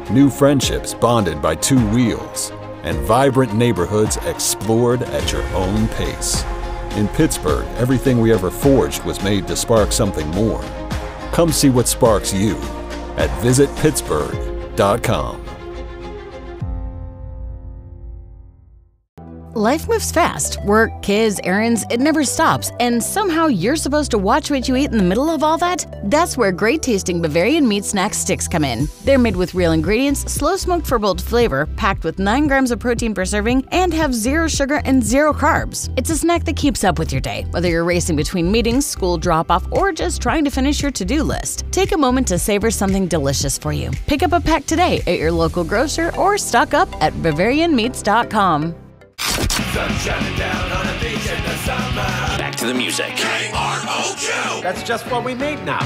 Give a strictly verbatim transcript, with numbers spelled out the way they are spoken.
new friendships bonded by two wheels, and vibrant neighborhoods explored at your own pace. In Pittsburgh, everything we ever forged was made to spark something more. Come see what sparks you at visit pittsburgh dot com. Life moves fast. Work, kids, errands, it never stops. And somehow you're supposed to watch what you eat in the middle of all that? That's where great tasting Bavarian meat snack sticks come in. They're made with real ingredients, slow smoked for bold flavor, packed with nine grams of protein per serving, and have zero sugar and zero carbs. It's a snack that keeps up with your day, whether you're racing between meetings, school drop-off, or just trying to finish your to-do list. Take a moment to savor something delicious for you. Pick up a pack today at your local grocer or stock up at bavarian meats dot com. Sun shining down on a beach in the summer. Back to the music. K R O Q. That's just what we need now.